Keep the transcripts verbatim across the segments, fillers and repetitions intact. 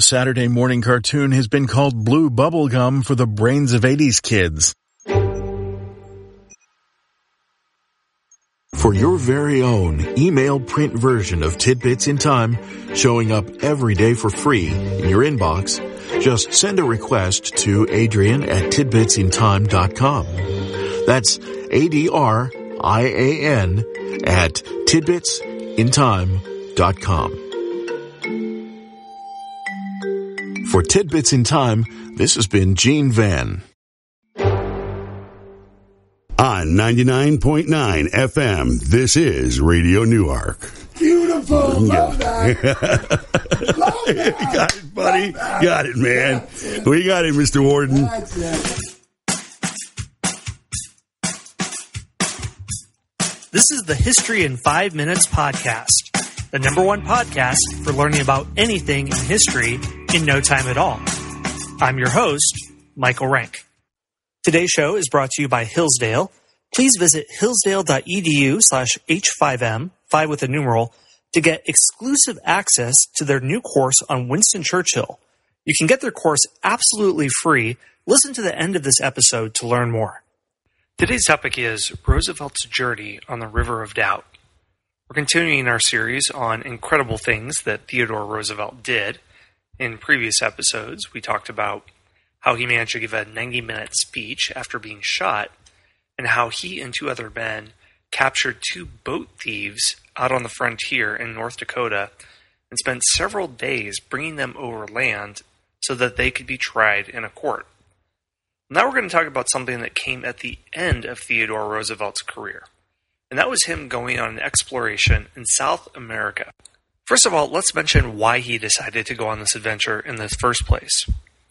Saturday morning cartoon has been called Blue Bubblegum for the brains of eighties kids. For your very own email print version of Tidbits in Time, showing up every day for free in your inbox, just send a request to Adrian at tidbits in time dot com. That's A D R I A N at tidbits in time dot com. For Tidbits in Time, this has been Gene Van. On ninety-nine point nine F M, this is Radio Newark. Beautiful. Love that. Love that. Got it, buddy. Got it, man. We got it, Mister Warden. That's it. This is the History in Five Minutes podcast, the number one podcast for learning about anything in history in no time at all. I'm your host, Michael Rank. Today's show is brought to you by Hillsdale. Please visit hillsdale.edu slash H5M, five with a numeral, to get exclusive access to their new course on Winston Churchill. You can get their course absolutely free. Listen to the end of this episode to learn more. Today's topic is Roosevelt's journey on the River of Doubt. We're continuing our series on incredible things that Theodore Roosevelt did. In previous episodes, we talked about how he managed to give a ninety-minute speech after being shot, and how he and two other men captured two boat thieves out on the frontier in North Dakota and spent several days bringing them over land so that they could be tried in a court. Now we're going to talk about something that came at the end of Theodore Roosevelt's career, and that was him going on an exploration in South America. First of all, let's mention why he decided to go on this adventure in the first place.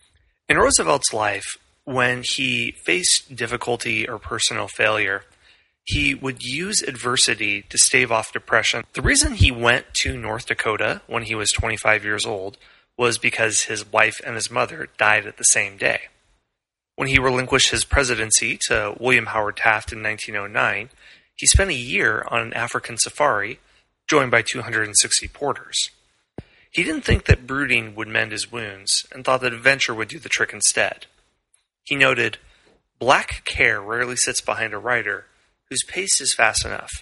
In Roosevelt's life, when he faced difficulty or personal failure, he would use adversity to stave off depression. The reason he went to North Dakota when he was twenty-five years old was because his wife and his mother died at the same day. When he relinquished his presidency to William Howard Taft in nineteen oh nine, he spent a year on an African safari, joined by two hundred sixty porters. He didn't think that brooding would mend his wounds, and thought that adventure would do the trick instead. He noted, "Black care rarely sits behind a rider whose pace is fast enough."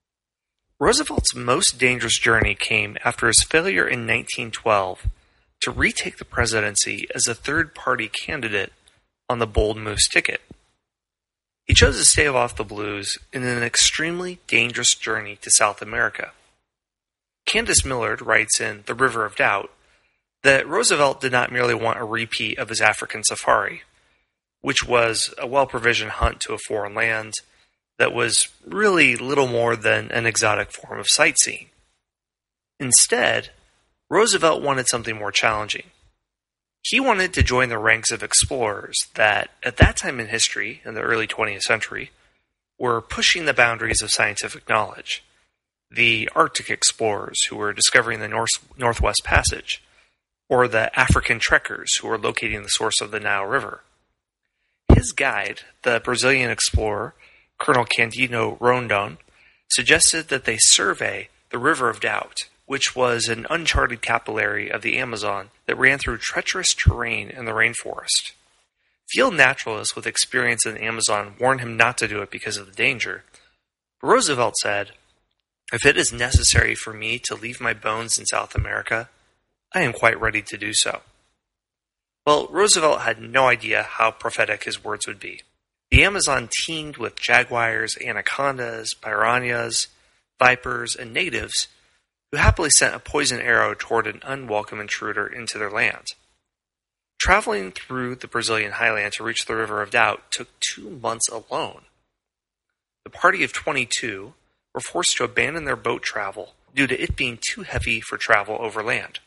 Roosevelt's most dangerous journey came after his failure in nineteen twelve to retake the presidency as a third-party candidate on the Bold Moose ticket. He chose to stave off the blues in an extremely dangerous journey to South America. Candace Millard writes in The River of Doubt that Roosevelt did not merely want a repeat of his African safari, which was a well-provisioned hunt to a foreign land that was really little more than an exotic form of sightseeing. Instead, Roosevelt wanted something more challenging. He wanted to join the ranks of explorers that, at that time in history, in the early twentieth century, were pushing the boundaries of scientific knowledge. The Arctic explorers who were discovering the North, Northwest Passage, or the African trekkers who were locating the source of the Nile River. His guide, the Brazilian explorer, Colonel Candido Rondon, suggested that they survey the River of Doubt, which was an uncharted capillary of the Amazon that ran through treacherous terrain in the rainforest. Field naturalists with experience in the Amazon warned him not to do it because of the danger. But Roosevelt said, "If it is necessary for me to leave my bones in South America, I am quite ready to do so." Well, Roosevelt had no idea how prophetic his words would be. The Amazon teemed with jaguars, anacondas, piranhas, vipers, and natives who happily sent a poisoned arrow toward an unwelcome intruder into their land. Traveling through the Brazilian highland to reach the River of Doubt took two months alone. The party of twenty-two were forced to abandon their boat travel due to it being too heavy for travel overland.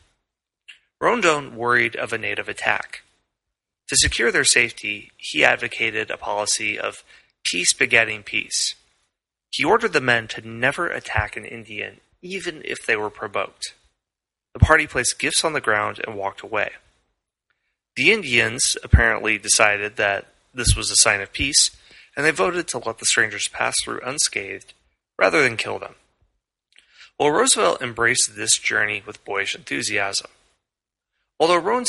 Rondon worried of a native attack. To secure their safety, he advocated a policy of peace begetting peace. He ordered the men to never attack an Indian, even if they were provoked. The party placed gifts on the ground and walked away. The Indians apparently decided that this was a sign of peace, and they voted to let the strangers pass through unscathed rather than kill them. Well, Roosevelt embraced this journey with boyish enthusiasm. Although Roan